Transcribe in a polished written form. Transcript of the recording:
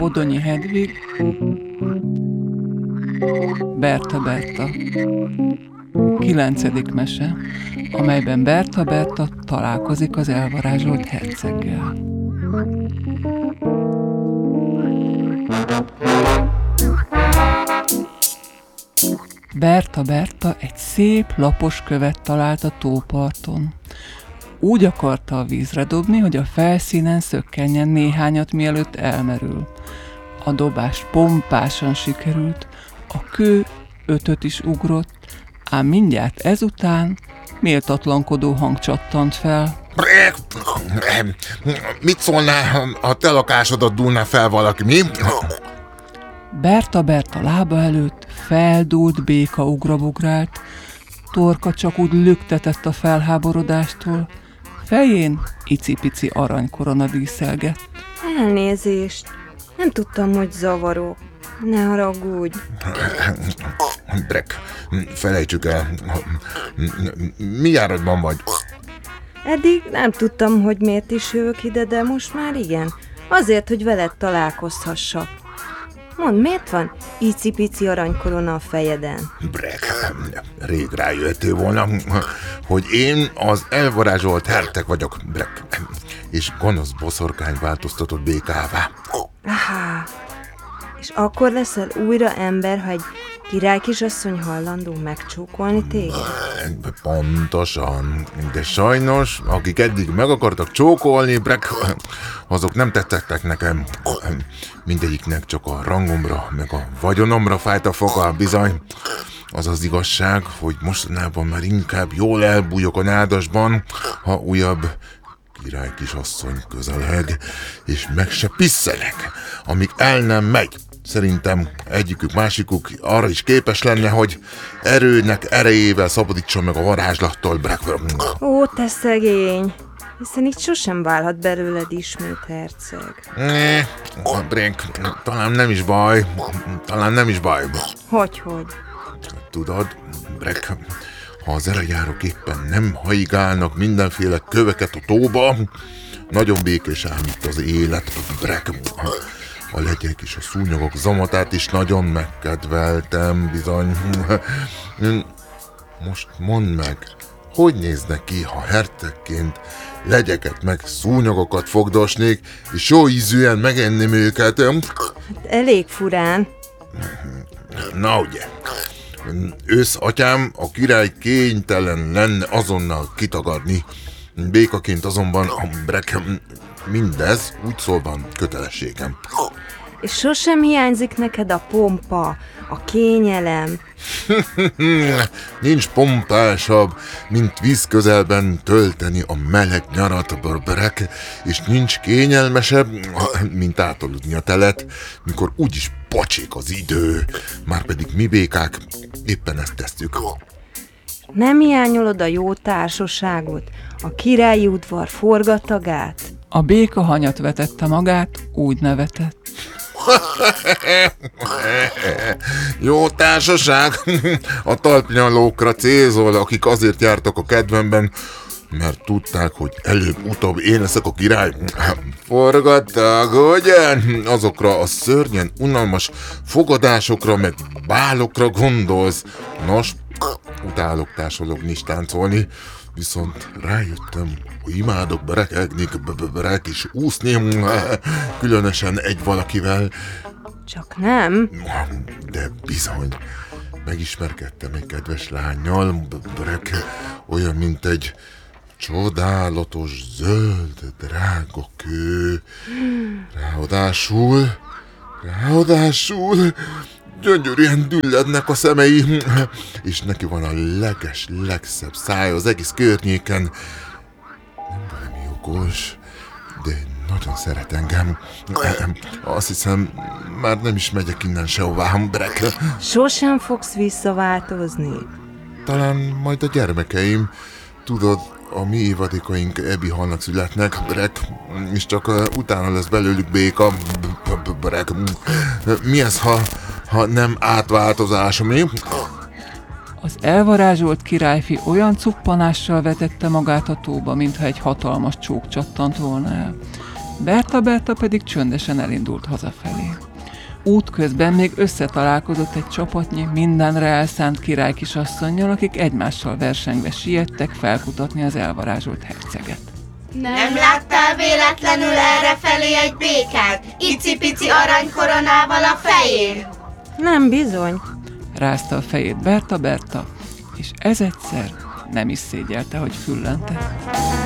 Bodonyi Hedvig, Berta. 9. mese, amelyben Berta találkozik az elvarázsolt herceggel. Berta egy szép, lapos követ talált a tóparton. Úgy akarta a vízre dobni, hogy a felszínen szökkenjen néhányat, mielőtt elmerül. A dobás pompásan sikerült, a kő 5-öt is ugrott, ám mindjárt ezután méltatlankodó hang csattant fel. Mit szólnál, ha te lakásodat dúlná fel valaki, mi? Berta lába előtt feldúlt béka ugrabugrált, torka csak úgy lüktetett a felháborodástól, fején icipici aranykorona díszelgett. Elnézést, nem tudtam, hogy zavarok. Ne haragudj. Brek, felejtsük el. Mi járatban vagy? Eddig nem tudtam, hogy miért is jövök ide, de most már igen. Azért, hogy veled találkozhassak. Mondd, miért van icipici aranykorona a fejeden? Brek, rég rájöttél volna, hogy én az elvarázsolt herceg vagyok, Brek, és gonosz boszorkány változtatott békává. Ahá, és akkor leszel újra ember, ha egy királykisasszony hallandó megcsókolni téged? Pontosan, de sajnos, akik eddig meg akartak csókolni, Brek, azok nem tettek nekem. Mindegyiknek csak a rangomra, meg a vagyonomra fájt a foga, bizony. Az az igazság, hogy mostanában már inkább jól elbújok a nádasban, ha újabb királykisasszony közelheg, és meg se pisszenek, amíg el nem megy. Szerintem egyikük, másikuk arra is képes lenne, hogy erőnek erejével szabadítson meg a varázslattól. Ó, te szegény! Hiszen itt sosem válhat belőled ismét herceg. Brink, talán nem is baj. Hogy? Tudod, Brek, ha az erejárok éppen nem haigálnak mindenféle köveket a tóba, nagyon békés ám itt az élet, Brek. A legyek és a szúnyogok zamatát is nagyon megkedveltem, bizony. Most mondd meg, hogy néznek ki, ha hercegként legyeket meg szúnyogokat fogdosnék, és jó ízűen megenném őket? Elég furán. Na ugye, ősz atyám, a király kénytelen lenne azonnal kitagadni. Békaként azonban, Brek, mindez úgy szólvan kötelességem. És sosem hiányzik neked a pompa, a kényelem? Nincs pompásabb, mint víz közelben tölteni a meleg nyarat, Brek, és nincs kényelmesebb, mint átoludni a telet, mikor úgyis pocsék az idő. Márpedig mi békák éppen ezt tesszük. Nem hiányolod a jó társaságot, a királyi udvar forgatagát? A béka hanyat vetette magát, úgy nevetett. Jó társaság, a talpnyalókra célzol, akik azért jártak a kedvemben, mert tudták, hogy előbb-utóbb én leszek a király. Forgattak, ugye? Azokra a szörnyen unalmas fogadásokra, meg bálokra gondolsz. Nos, utálok társalogni és táncolni, viszont rájöttem, hogy imádok berekegni, berek és úszni, különösen egy valakivel. Csak nem? De bizony, megismerkedtem egy kedves lánnyal, Brek, olyan, mint egy csodálatos, zöld, drága kő. Ráadásul gyönyörűen düllednek a szemei, és neki van a legszebb szája az egész környéken. Nem valami okos, de nagyon szeret engem. Azt hiszem, már nem is megyek innen sehová, Brek. Sosem fogsz visszaváltozni? Talán majd a gyermekeim, tudod, a mi évadékaink Ebi halnak születnek, Brek, és csak utána lesz belőlük béka, Brek. Mi ez, ha nem átváltozás, mi? Az elvarázsolt királyfi olyan cuppanással vetette magát a tóba, mintha egy hatalmas csók csattant volna el. Berta pedig csöndesen elindult hazafelé. Útközben még összetalálkozott egy csapatnyi mindenre elszánt királykisasszonnyal, akik egymással versengve siettek felkutatni az elvarázsolt herceget. Nem láttál véletlenül errefelé egy békát, icipici aranykoronával a fején? Nem bizony. Rázta a fejét Berta, és ez egyszer nem is szégyelte, hogy füllentett.